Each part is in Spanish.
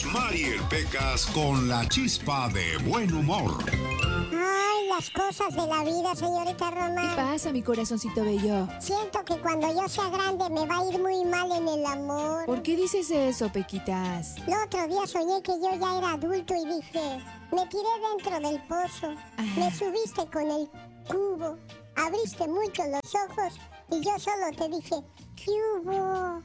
Mariel Pecas con la chispa de buen humor. Ay, las cosas de la vida, señorita Román. ¿Qué pasa, mi corazoncito bello? Siento que cuando yo sea grande me va a ir muy mal en el amor. ¿Por qué dices eso, Pequitas? El otro día soñé que yo ya era adulto y dije, me tiré dentro del pozo, me subiste con el cubo, abriste mucho los ojos y yo solo te dije, ¿qué hubo?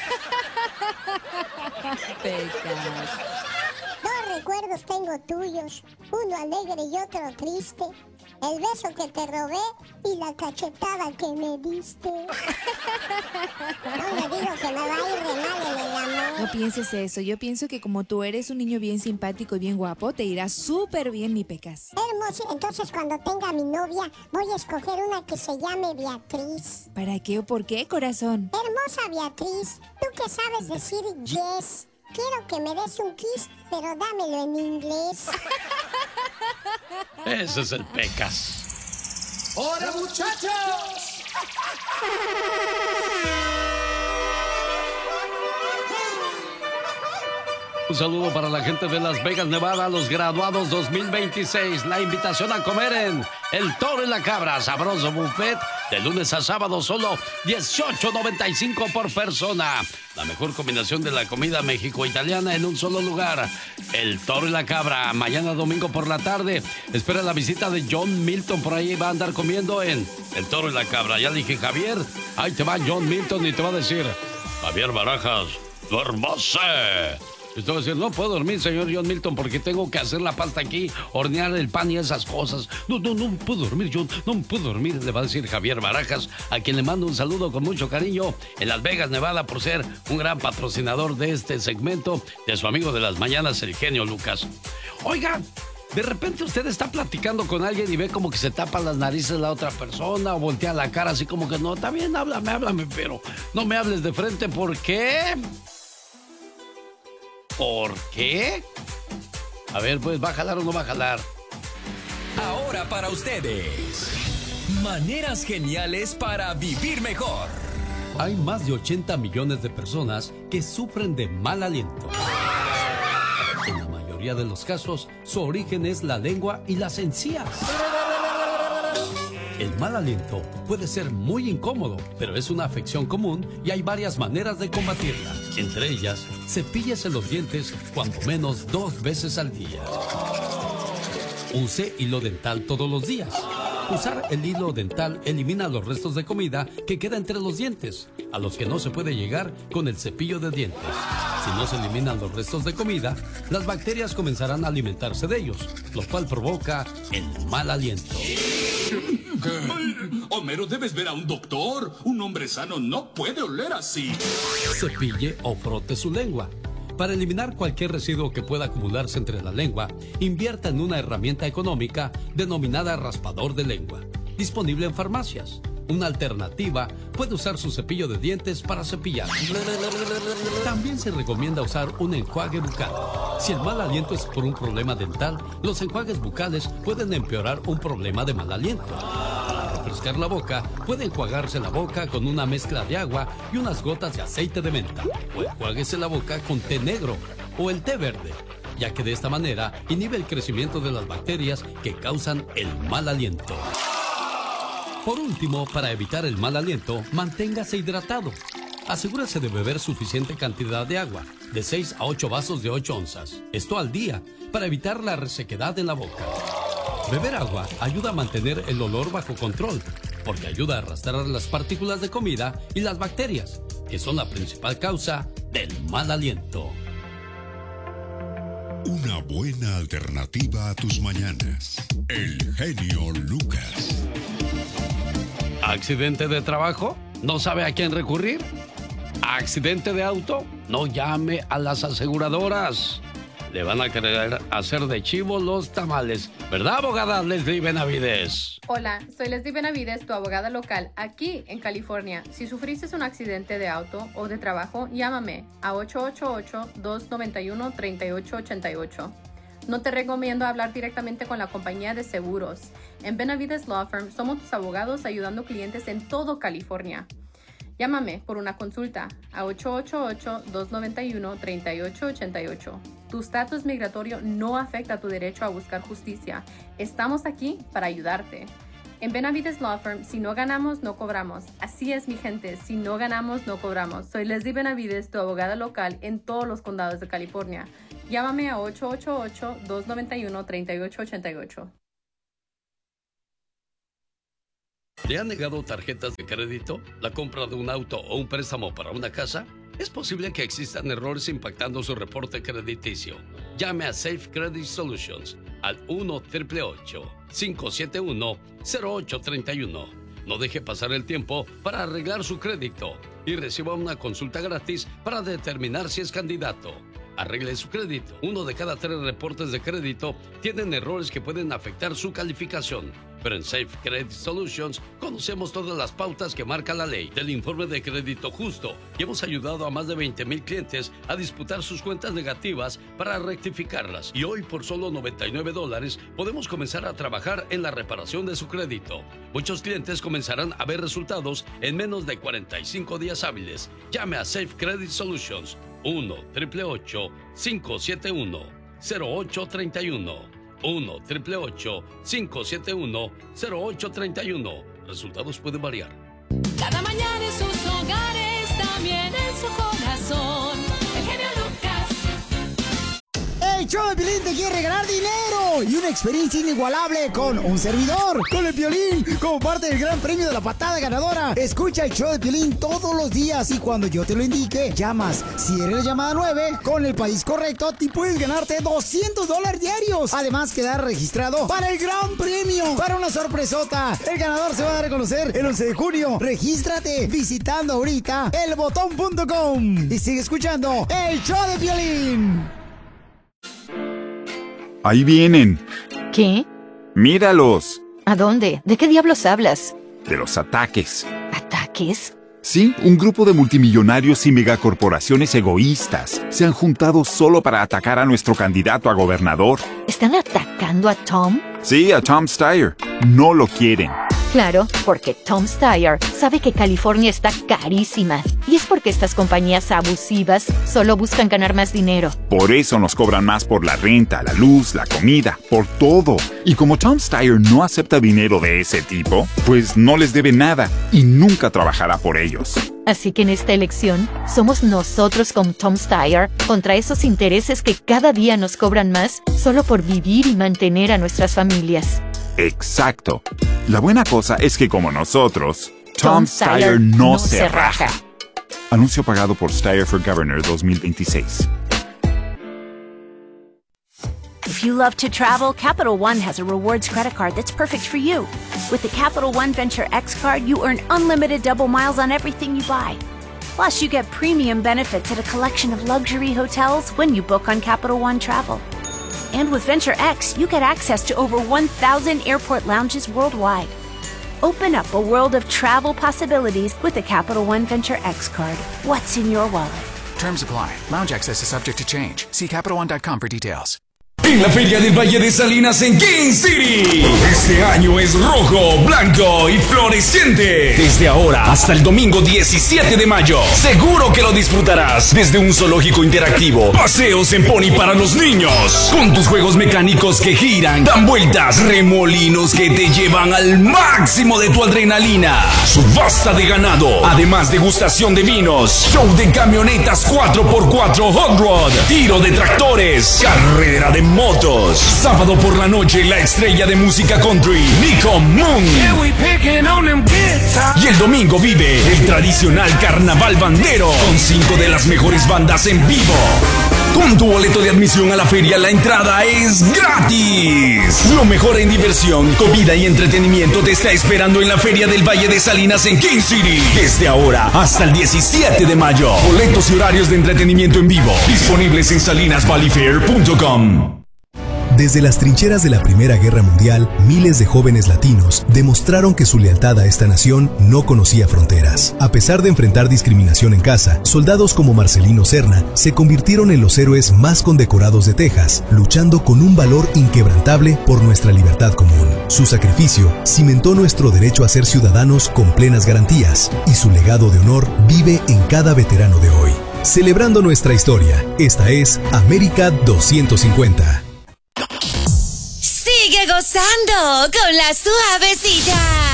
Pecas. Dos recuerdos tengo tuyos, uno alegre y otro triste. El beso que te robé y la cachetada que me diste. No le digo que me va a ir re mal en el amor. No pienses eso. Yo pienso que como tú eres un niño bien simpático y bien guapo, te irá súper bien, mi Pecas. Hermoso. Entonces cuando tenga mi novia, voy a escoger una que se llame Beatriz. ¿Para qué o por qué, corazón? Hermosa Beatriz, tú que sabes decir yes. Quiero que me des un kiss, pero dámelo en inglés. Ese es el Pecas. ¡Hola, muchachos! Un saludo para la gente de Las Vegas, Nevada, los graduados 2026. La invitación a comer en El Toro y la Cabra, sabroso buffet, de lunes a sábado, solo $18.95 por persona. La mejor combinación de la comida México-italiana en un solo lugar. El Toro y la Cabra, mañana domingo por la tarde. Espera la visita de John Milton, por ahí va a andar comiendo en El Toro y la Cabra. Ya dije, Javier, ahí te va John Milton y te va a decir, Javier Barajas, duérmase. Y te va a decir, no puedo dormir, señor John Milton, porque tengo que hacer la pasta aquí, hornear el pan y esas cosas. No puedo dormir, John, no puedo dormir, le va a decir Javier Barajas, a quien le mando un saludo con mucho cariño en Las Vegas, Nevada, por ser un gran patrocinador de este segmento de su amigo de las mañanas, el genio Lucas. Oiga, de repente usted está platicando con alguien y ve como que se tapa las narices la otra persona o voltea la cara así como que no, está bien, háblame, pero no me hables de frente, ¿por qué? ¿Por qué? A ver, pues, ¿va a jalar o no va a jalar? Ahora para ustedes, maneras geniales para vivir mejor. Hay más de 80 millones de personas que sufren de mal aliento. En la mayoría de los casos, su origen es la lengua y las encías. El mal aliento puede ser muy incómodo, pero es una afección común y hay varias maneras de combatirla. Entre ellas, cepíllese los dientes cuando menos 2 veces al día. Use hilo dental todos los días. Usar el hilo dental elimina los restos de comida que queda entre los dientes, a los que no se puede llegar con el cepillo de dientes. Si no se eliminan los restos de comida, las bacterias comenzarán a alimentarse de ellos, lo cual provoca el mal aliento. Homero, debes ver a un doctor. Un hombre sano no puede oler así. Cepille o frote su lengua. Para eliminar cualquier residuo que pueda acumularse entre la lengua, invierta en una herramienta económica denominada raspador de lengua, disponible en farmacias. Una alternativa puede usar su cepillo de dientes para cepillar. También se recomienda usar un enjuague bucal. Si el mal aliento es por un problema dental, los enjuagues bucales pueden empeorar un problema de mal aliento. Para refrescar la boca, puede enjuagarse la boca con una mezcla de agua y unas gotas de aceite de menta. O enjuáguese la boca con té negro o el té verde, ya que de esta manera inhibe el crecimiento de las bacterias que causan el mal aliento. Por último, para evitar el mal aliento, manténgase hidratado. Asegúrese de beber suficiente cantidad de agua, de 6 a 8 vasos de 8 onzas. Esto al día, para evitar la resequedad en la boca. Beber agua ayuda a mantener el olor bajo control, porque ayuda a arrastrar las partículas de comida y las bacterias, que son la principal causa del mal aliento. Una buena alternativa a tus mañanas. El genio Lucas. ¿Accidente de trabajo? ¿No sabe a quién recurrir? ¿Accidente de auto? No llame a las aseguradoras. Le van a querer hacer de chivo los tamales. ¿Verdad, abogada Leslie Benavides? Hola, soy Leslie Benavides, tu abogada local, aquí en California. Si sufriste un accidente de auto o de trabajo, llámame a 888-291-3888. No te recomiendo hablar directamente con la compañía de seguros. En Benavides Law Firm somos tus abogados ayudando clientes en todo California. Llámame por una consulta a 888-291-3888. Tu estatus migratorio no afecta tu derecho a buscar justicia. Estamos aquí para ayudarte. En Benavides Law Firm, si no ganamos, no cobramos. Así es, mi gente, si no ganamos, no cobramos. Soy Leslie Benavides, tu abogada local en todos los condados de California. Llámame a 888-291-3888. ¿Le han negado tarjetas de crédito, la compra de un auto o un préstamo para una casa? Es posible que existan errores impactando su reporte crediticio. Llame a Safe Credit Solutions al 1-888-571-0831. No deje pasar el tiempo para arreglar su crédito y reciba una consulta gratis para determinar si es candidato. Arregle su crédito. 1 de cada 3 reportes de crédito tienen errores que pueden afectar su calificación. Pero en Safe Credit Solutions conocemos todas las pautas que marca la ley del informe de crédito justo y hemos ayudado a más de 20,000 clientes a disputar sus cuentas negativas para rectificarlas. Y hoy, por solo $99, podemos comenzar a trabajar en la reparación de su crédito. Muchos clientes comenzarán a ver resultados en menos de 45 días hábiles. Llame a Safe Credit Solutions 1-888-571-0831. 1-888-571-0831. Resultados pueden variar. Cada mañana en sus hogares, también en su corazón. El genio Lucas. El show de Piolín te quiere regalar dinero y una experiencia inigualable con un servidor, con el Piolín, como parte del gran premio de la patada ganadora. Escucha el show de Piolín todos los días y cuando yo te lo indique, llamas. Si eres la llamada 9, con el país correcto, te puedes ganarte $200 diarios. Además, quedar registrado para el gran premio, para una sorpresota. El ganador se va a dar a conocer el 11 de junio. Regístrate visitando ahorita elbotón.com y sigue escuchando el show de Piolín. Ahí vienen. ¿Qué? Míralos. ¿A dónde? ¿De qué diablos hablas? De los ataques. ¿Ataques? Sí, un grupo de multimillonarios y megacorporaciones egoístas se han juntado solo para atacar a nuestro candidato a gobernador. ¿Están atacando a Tom? Sí, a Tom Steyer. No lo quieren. Claro, porque Tom Steyer sabe que California está carísima. Y es porque estas compañías abusivas solo buscan ganar más dinero. Por eso nos cobran más por la renta, la luz, la comida, por todo. Y como Tom Steyer no acepta dinero de ese tipo, pues no les debe nada y nunca trabajará por ellos. Así que en esta elección, somos nosotros con Tom Steyer contra esos intereses que cada día nos cobran más solo por vivir y mantener a nuestras familias. Exacto. La buena cosa es que como nosotros, Tom Steyer no se raja. Anuncio pagado por Steyer for Governor 2026. If you love to travel, Capital One has a rewards credit card that's perfect for you. With the Capital One Venture X card, you earn unlimited double miles on everything you buy. Plus, you get premium benefits at a collection of luxury hotels when you book on Capital One Travel. And with Venture X, you get access to over 1,000 airport lounges worldwide. Open up a world of travel possibilities with the Capital One Venture X card. What's in your wallet? Terms apply. Lounge access is subject to change. See CapitalOne.com for details. En la Feria del Valle de Salinas en King City. Este año es rojo, blanco y floreciente. Desde ahora hasta el domingo 17 de mayo. Seguro que lo disfrutarás. Desde un zoológico interactivo, paseos en pony para los niños, con tus juegos mecánicos que giran, dan vueltas, remolinos que te llevan al máximo de tu adrenalina, subasta de ganado, además degustación de vinos, show de camionetas 4x4 Hot Rod, tiro de tractores, carrera de motos. Sábado por la noche, la estrella de música country, Nico Moon. Y el domingo vive el tradicional carnaval bandero, con 5 de las mejores bandas en vivo. Con tu boleto de admisión a la feria, la entrada es gratis. Lo mejor en diversión, comida y entretenimiento te está esperando en la Feria del Valle de Salinas en King City. Desde ahora hasta el 17 de mayo. Boletos y horarios de entretenimiento en vivo disponibles en salinasvalleyfair.com. Desde las trincheras de la Primera Guerra Mundial, miles de jóvenes latinos demostraron que su lealtad a esta nación no conocía fronteras. A pesar de enfrentar discriminación en casa, soldados como Marcelino Serna se convirtieron en los héroes más condecorados de Texas, luchando con un valor inquebrantable por nuestra libertad común. Su sacrificio cimentó nuestro derecho a ser ciudadanos con plenas garantías, y su legado de honor vive en cada veterano de hoy. Celebrando nuestra historia, esta es América 250. Sigue gozando con la suavecita.